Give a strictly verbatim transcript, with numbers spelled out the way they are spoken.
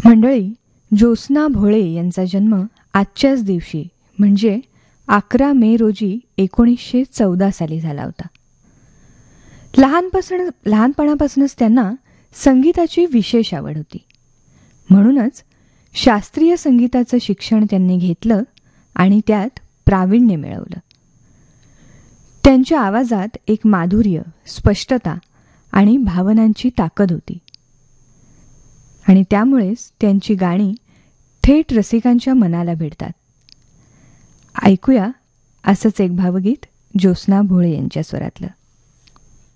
मंडळी, ज्योत्स्ना भोळे यांचा जन्म आजच्याच दिवशी म्हणजे अकरा मे रोजी एकोणीसशे चौदा साली झाला होता. लहानपासून लहानपणापासूनच त्यांना संगीताची विशेष आवड होती. म्हणूनच शास्त्रीय संगीताचं शिक्षण त्यांनी घेतलं आणि त्यात प्रावीण्य मिळवलं. त्यांच्या आवाजात एक माधुर्य, स्पष्टता आणि भावनांची ताकद होती आणि त्यामुळेच त्यांची गाणी थेट रसिकांच्या मनाला भिडतात. ऐकूया असंच एक भावगीत ज्योत्स्ना भोळे यांच्या स्वरातलं.